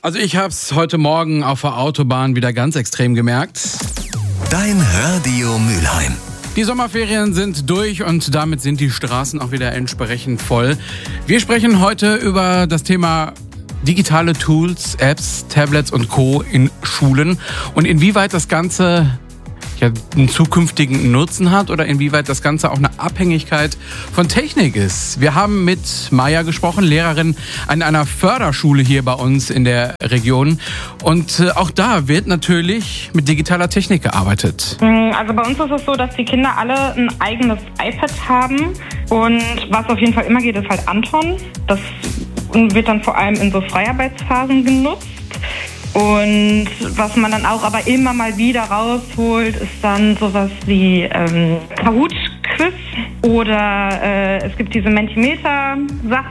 Also ich habe es heute Morgen auf der Autobahn wieder ganz extrem gemerkt. Dein Radio Mülheim. Die Sommerferien sind durch und damit sind die Straßen auch wieder entsprechend voll. Wir sprechen heute über das Thema digitale Tools, Apps, Tablets und Co. in Schulen und inwieweit das Ganze einen zukünftigen Nutzen hat oder inwieweit das Ganze auch eine Abhängigkeit von Technik ist. Wir haben mit Maja gesprochen, Lehrerin an einer Förderschule hier bei uns in der Region. Und auch da wird natürlich mit digitaler Technik gearbeitet. Also bei uns ist es so, dass die Kinder alle ein eigenes iPad haben. Und was auf jeden Fall immer geht, ist halt Anton. Das wird dann vor allem in so Freiarbeitsphasen genutzt. Und was man dann auch aber immer mal wieder rausholt, ist dann sowas wie Kahoot-Quiz oder es gibt diese Mentimeter-Sachen.